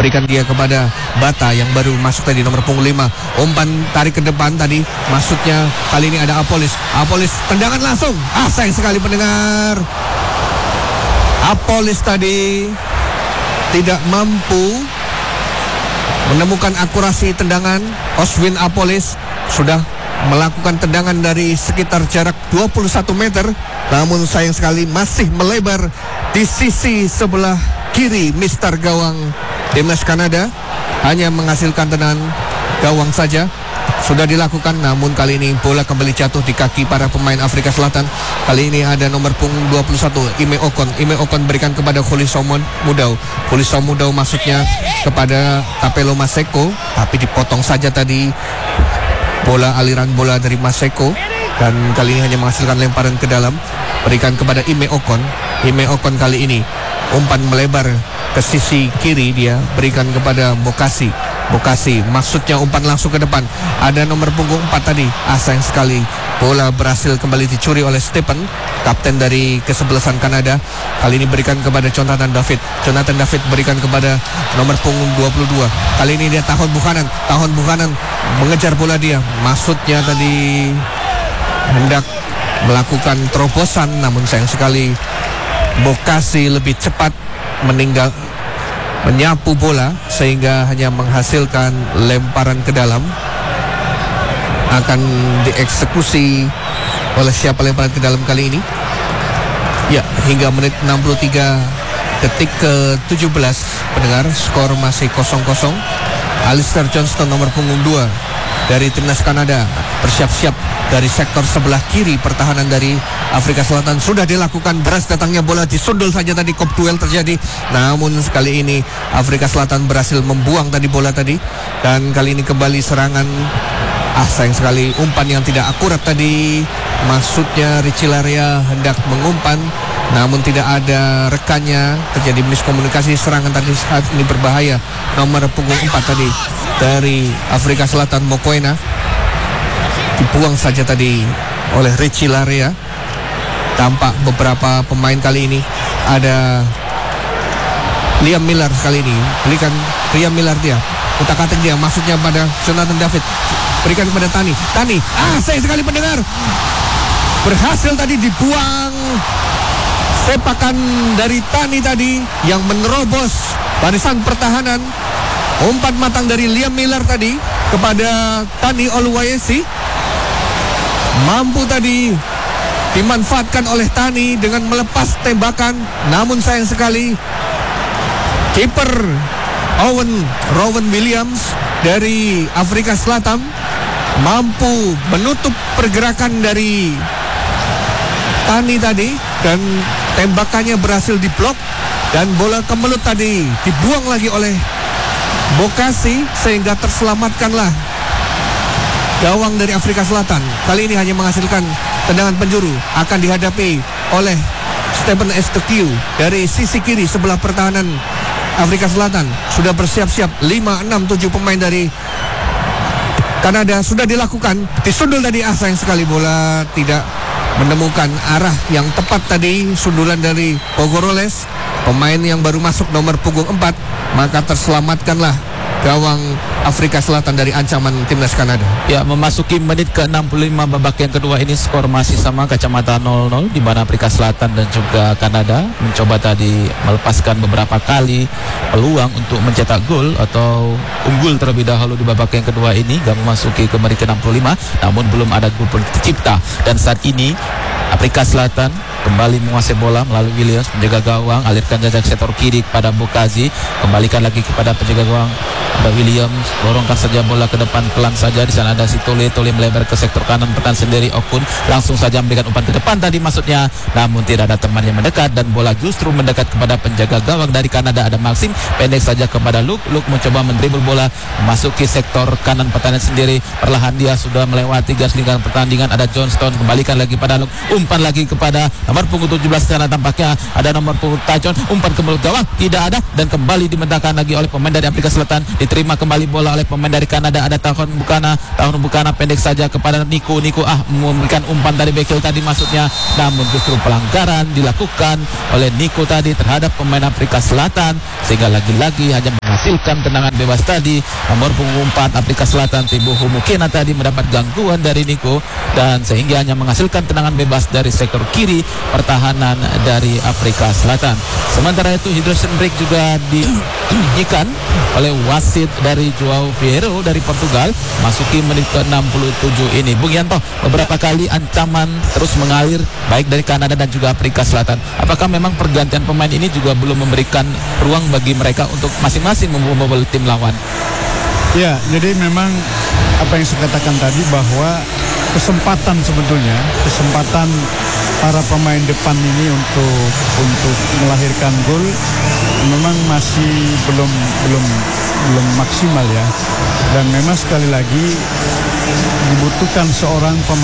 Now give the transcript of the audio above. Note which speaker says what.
Speaker 1: berikan dia kepada Bata yang baru masuk tadi, nomor punggung 5. Umpan tarik ke depan tadi, maksudnya kali ini ada Apolis. Tendangan langsung. Sayang sekali pendengar. Apolis tadi tidak mampu menemukan akurasi tendangan. Oswin Apolis sudah melakukan tendangan dari sekitar jarak 21 meter, namun sayang sekali masih melebar di sisi sebelah kiri mister gawang timnas Kanada, hanya menghasilkan tendangan gawang saja. Sudah dilakukan, namun kali ini bola kembali jatuh di kaki para pemain Afrika Selatan. Kali ini ada nomor punggung 21 Ime Okon berikan kepada Khuliso Mudau. Khuliso Mudau maksudnya kepada Tapelo Maseko, tapi dipotong saja tadi aliran bola dari Maseko, dan kali ini hanya menghasilkan lemparan ke dalam. Berikan kepada Ime Okon kali ini umpan melebar ke sisi kiri, dia berikan kepada Bokasi, maksudnya umpan langsung ke depan. Ada nomor punggung 4 tadi. Sayang sekali bola berhasil kembali dicuri oleh Stephen, kapten dari kesebelasan Kanada. Kali ini berikan kepada Jonathan David berikan kepada nomor punggung 22. Kali ini dia Tahun Buchanan mengejar bola dia, maksudnya tadi hendak melakukan terobosan, namun sayang sekali Bokasi lebih cepat menyapu bola sehingga hanya menghasilkan lemparan ke dalam. Akan dieksekusi oleh siapa lemparan ke dalam kali ini? Ya, hingga menit 63 detik ke-17 pendengar, skor masih 0-0. Alistair Johnston nomor punggung 2 dari timnas Kanada bersiap-siap dari sektor sebelah kiri pertahanan dari Afrika Selatan. Sudah dilakukan, beras datangnya bola, disundul saja tadi, kop duel terjadi. Namun sekali ini Afrika Selatan berhasil membuang tadi bola tadi, dan kali ini kembali serangan. Sayang sekali umpan yang tidak akurat tadi, maksudnya Richie Laryea hendak mengumpan namun tidak ada rekannya, terjadi miskomunikasi. Serangan tadi saat ini berbahaya. Nomor punggung 4 tadi dari Afrika Selatan, Mokoena, dibuang saja tadi oleh Richie Laryea. Tampak beberapa pemain kali ini ada Liam Miller kali ini, berikan Liam Miller dia, utak-atik dia, maksudnya pada Jonathan David, berikan kepada Tani. Sayang sekali pendengar, berhasil tadi dibuang sepakan dari Tani tadi yang menerobos barisan pertahanan. Umpan matang dari Liam Miller tadi kepada Tani Oluwayesi, mampu tadi dimanfaatkan oleh Tani dengan melepas tembakan, namun sayang sekali kiper Rowan Williams dari Afrika Selatan mampu menutup pergerakan dari Tani tadi, dan tembakannya berhasil diblok, dan bola kemelut tadi dibuang lagi oleh Bokasi sehingga terselamatkanlah gawang dari Afrika Selatan. Kali ini hanya menghasilkan tendangan penjuru, akan dihadapi oleh Stephen Estekiu dari sisi kiri sebelah pertahanan Afrika Selatan. Sudah bersiap-siap 5, 6, 7 pemain dari Kanada sudah dilakukan. Disundul tadi, sayang sekali bola tidak menemukan arah yang tepat tadi. Sundulan dari Pogoroles, pemain yang baru masuk nomor punggung 4, maka terselamatkanlah gawang Afrika Selatan dari ancaman timnas Kanada.
Speaker 2: Ya, memasuki menit ke-65 babak yang kedua ini, skor masih sama, kacamata 0-0, di mana Afrika Selatan dan juga Kanada mencoba tadi melepaskan beberapa kali peluang untuk mencetak gol atau unggul terlebih dahulu di babak yang kedua ini, dan memasuki ke menit ke-65, namun belum ada gol pun tercipta. Dan saat ini Afrika Selatan kembali menguasai bola melalui Williams, penjaga gawang, alirkan dari sektor kiri kepada Bokazi, kembalikan lagi kepada penjaga gawang ada Williams, dorongkan saja bola ke depan pelan saja. Di sana ada si Tole melebar ke sektor kanan pertahanan sendiri. Okun langsung saja memberikan umpan ke depan tadi maksudnya, namun tidak ada teman yang mendekat, dan bola justru mendekat kepada penjaga gawang dari Kanada, ada Maxim, pendek saja kepada Luke mencoba mendribble bola memasuki sektor kanan pertahanan sendiri. Perlahan dia sudah melewati garis lingkaran pertandingan, ada Johnston, kembalikan lagi pada Luke, umpan lagi kepada nomor punggung 17 sana, tampaknya ada nomor punggung Tajon, umpan ke mulut gawang, tidak ada, dan kembali dimentahkan lagi oleh pemain dari Afrika Selatan. Diterima kembali bola oleh pemain dari Kanada, ada Tahun Bukana pendek saja kepada Nico memberikan umpan dari Bekel tadi maksudnya, namun justru pelanggaran dilakukan oleh Nico tadi terhadap pemain Afrika Selatan, sehingga lagi-lagi hanya menghasilkan tendangan bebas tadi. Nomor punggung 4 Afrika Selatan Teboho Mukena tadi mendapat gangguan dari Nico dan sehingga hanya menghasilkan tendangan bebas dari sektor kiri pertahanan dari Afrika Selatan. Sementara itu hydration break juga dinyanyikan oleh wasit dari Joao Vieira dari Portugal masuki menit ke-67 ini. Bung Yanto, beberapa kali ancaman terus mengalir baik dari Kanada dan juga Afrika Selatan. Apakah memang pergantian pemain ini juga belum memberikan ruang bagi mereka untuk masing-masing membobol tim lawan?
Speaker 3: Ya, jadi memang apa yang saya katakan tadi bahwa kesempatan para pemain depan ini untuk melahirkan gol memang masih belum maksimal ya. Dan memang sekali lagi dibutuhkan seorang pemain